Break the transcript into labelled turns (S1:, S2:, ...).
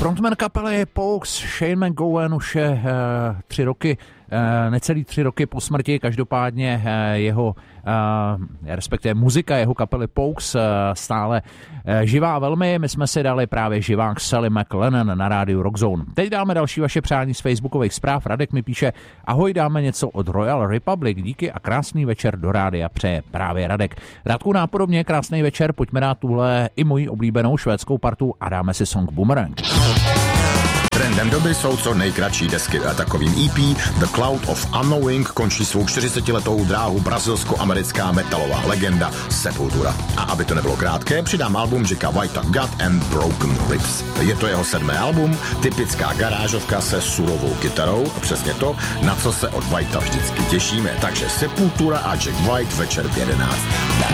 S1: Frontman kapely Pogues Shane MacGowan už je 3 roky, necelý 3 roky po smrti, každopádně jeho, respektive muzika jeho kapely Pogues stále živá velmi. My jsme si dali právě živák Sally McLennan na rádiu Rockzone. Teď dáme další vaše přání z facebookových zpráv. Radek mi píše: ahoj, dáme něco od Royal Republic, díky a krásný večer do rádia přeje právě Radek. Radku, nápodobně krásný večer, pojďme dát tuhle i moji oblíbenou švédskou partu a dáme si song Boomerang.
S2: Trendem doby jsou co nejkratší desky a takovým EP The Cloud of Unknowing končí svou 40letou dráhu brazilsko-americká metalová legenda Sepultura. A aby to nebylo krátké, přidám album Jacka Whitea God and Broken Ribs. Je to jeho 7. album, typická garážovka se surovou kytarou, přesně to, na co se od Whitea vždycky těšíme. Takže Sepultura a Jack White večer v 11.